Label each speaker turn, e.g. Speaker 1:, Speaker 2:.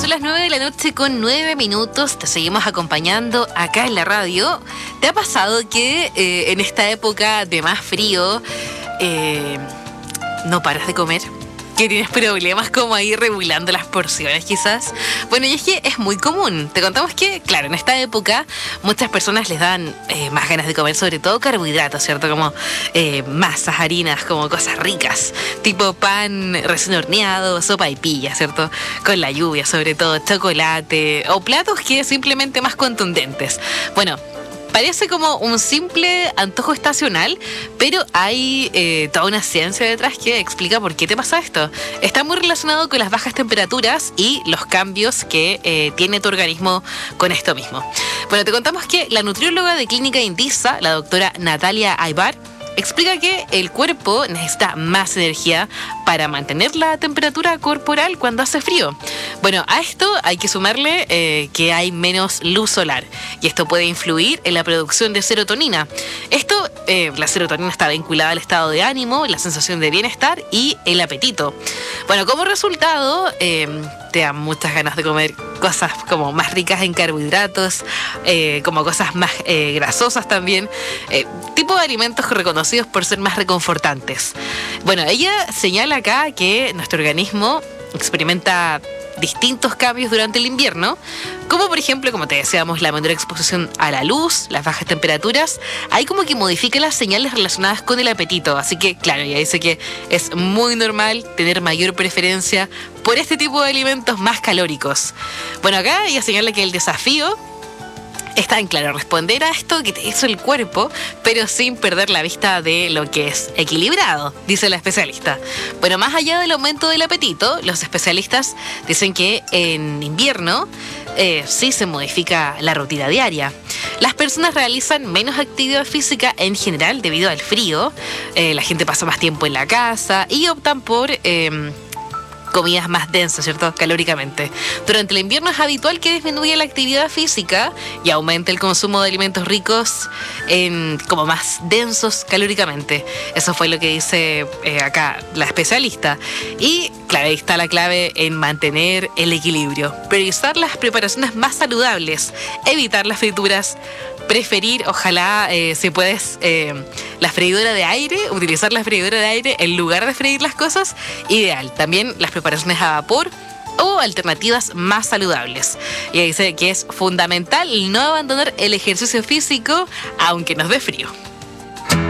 Speaker 1: son las 9 de la noche con 9 minutos. Te seguimos acompañando acá en la radio. ¿Te ha pasado que en esta época de más frío no paras de comer? Que tienes problemas como ahí regulando las porciones quizás. Bueno, y es que es muy común. Te contamos que, claro, en esta época muchas personas les dan más ganas de comer, sobre todo carbohidratos, ¿cierto? Como masas, harinas, como cosas ricas, tipo pan recién horneado, sopa y pilla, ¿cierto? Con la lluvia, sobre todo, chocolate, o platos que simplemente más contundentes. Bueno, parece como un simple antojo estacional, pero hay toda una ciencia detrás que explica por qué te pasa esto. Está muy relacionado con las bajas temperaturas y los cambios que tiene tu organismo con esto mismo. Bueno, te contamos que la nutrióloga de Clínica Indisa, la doctora Natalia Aybar, explica que el cuerpo necesita más energía para mantener la temperatura corporal cuando hace frío. Bueno, a esto hay que sumarle que hay menos luz solar y esto puede influir en la producción de serotonina. La serotonina está vinculada al estado de ánimo, la sensación de bienestar y el apetito. Bueno, como resultado, te dan muchas ganas de comer cosas como más ricas en carbohidratos, como cosas más grasosas también, tipo de alimentos reconocidos por ser más reconfortantes. Bueno, ella señala acá que nuestro organismo experimenta distintos cambios durante el invierno, como por ejemplo, como te decíamos, la menor exposición a la luz, las bajas temperaturas, ahí como que modifica las señales relacionadas con el apetito, así que claro, ella dice que es muy normal tener mayor preferencia por este tipo de alimentos más calóricos. Bueno, acá ella señala que el desafío está en claro responder a esto que te hizo el cuerpo, pero sin perder la vista de lo que es equilibrado, dice la especialista. Bueno, más allá del aumento del apetito, los especialistas dicen que en invierno sí se modifica la rutina diaria. Las personas realizan menos actividad física en general debido al frío, la gente pasa más tiempo en la casa y optan por comidas más densas, ¿cierto? Calóricamente. Durante el invierno es habitual que disminuya la actividad física y aumente el consumo de alimentos ricos como más densos calóricamente. Eso fue lo que dice acá la especialista. Y claro, ahí está la clave en mantener el equilibrio. Priorizar las preparaciones más saludables, evitar las frituras, preferir, ojalá, si puedes, la freidora de aire, utilizar la freidora de aire en lugar de freír las cosas, ideal. También las preparaciones a vapor o alternativas más saludables. Y dice que es fundamental no abandonar el ejercicio físico aunque nos dé frío.